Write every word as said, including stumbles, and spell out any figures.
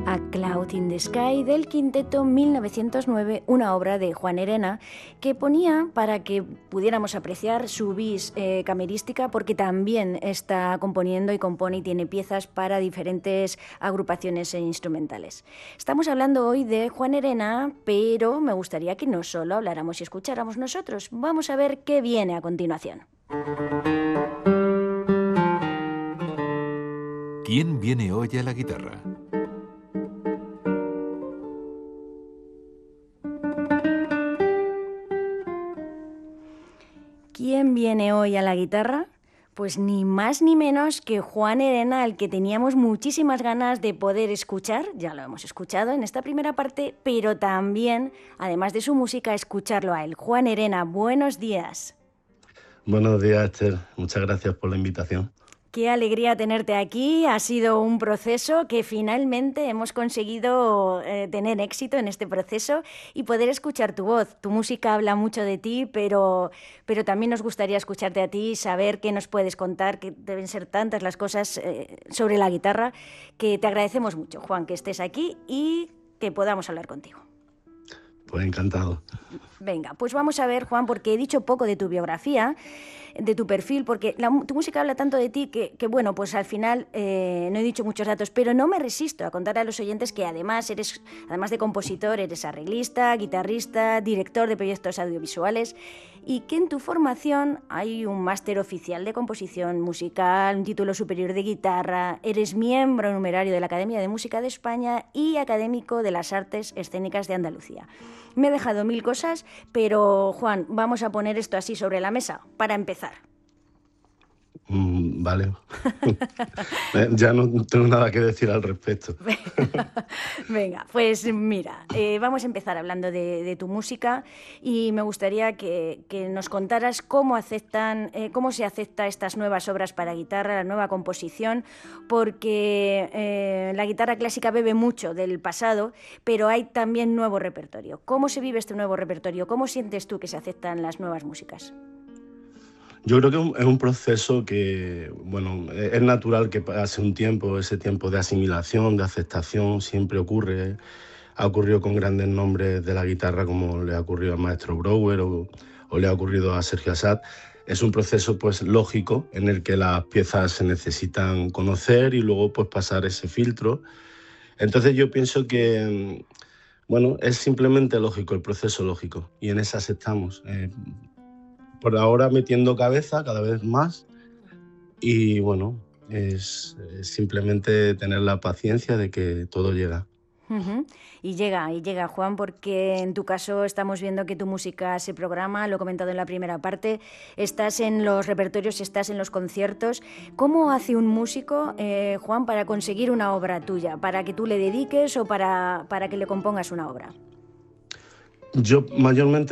A Cloud in the Sky del quinteto mil novecientos nueve, una obra de Juan Herena que ponía para que pudiéramos apreciar su vis eh, camerística, porque también está componiendo y compone y tiene piezas para diferentes agrupaciones e instrumentales. Estamos hablando hoy de Juan Herena, pero me gustaría que no solo habláramos y escucháramos nosotros. Vamos a ver qué viene a continuación. ¿Quién viene hoy a la guitarra? ¿Quién viene hoy a la guitarra? Pues ni más ni menos que Juan Herena, al que teníamos muchísimas ganas de poder escuchar, ya lo hemos escuchado en esta primera parte, pero también, además de su música, escucharlo a él. Juan Herena, buenos días. Buenos días, Esther. Muchas gracias por la invitación. Qué alegría tenerte aquí. Ha sido un proceso que finalmente hemos conseguido eh, tener éxito en este proceso y poder escuchar tu voz. Tu música habla mucho de ti, pero, pero también nos gustaría escucharte a ti, saber qué nos puedes contar, que deben ser tantas las cosas eh, sobre la guitarra, que te agradecemos mucho, Juan, que estés aquí y que podamos hablar contigo. Pues encantado. Venga, pues vamos a ver, Juan, porque he dicho poco de tu biografía, de tu perfil, porque la, tu música habla tanto de ti que, que bueno, pues al final eh, no he dicho muchos datos, pero no me resisto a contar a los oyentes que además eres, además de compositor, eres arreglista, guitarrista, director de proyectos audiovisuales, y que en tu formación hay un máster oficial de composición musical, un título superior de guitarra, eres miembro numerario de la Academia de Música de España y académico de las Artes Escénicas de Andalucía. Me he dejado mil cosas, pero Juan, vamos a poner esto así sobre la mesa para empezar. Mm, vale. Ya no tengo nada que decir al respecto. Venga, pues mira, eh, vamos a empezar hablando de, de tu música y me gustaría que, que nos contaras cómo aceptan, eh, cómo se acepta estas nuevas obras para guitarra, la nueva composición, porque eh, la guitarra clásica bebe mucho del pasado, pero hay también nuevo repertorio. ¿Cómo se vive este nuevo repertorio? ¿Cómo sientes tú que se aceptan las nuevas músicas? Yo creo que es un proceso que, bueno, es natural que pase un tiempo, ese tiempo de asimilación, de aceptación, siempre ocurre. Ha ocurrido con grandes nombres de la guitarra, como le ha ocurrido al maestro Brouwer o, o le ha ocurrido a Sergio Assad. Es un proceso pues lógico en el que las piezas se necesitan conocer y luego pues pasar ese filtro. Entonces yo pienso que, bueno, es simplemente lógico, el proceso lógico, y en esa estamos. Eh, por ahora metiendo cabeza cada vez más y bueno, es, es simplemente tener la paciencia de que todo llega. Uh-huh. Y llega, y llega, Juan, porque en tu caso estamos viendo que tu música se programa, lo he comentado en la primera parte, estás en los repertorios, estás en los conciertos. ¿Cómo hace un músico, eh, Juan, para conseguir una obra tuya, para que tú le dediques o para, para que le compongas una obra? Yo mayormente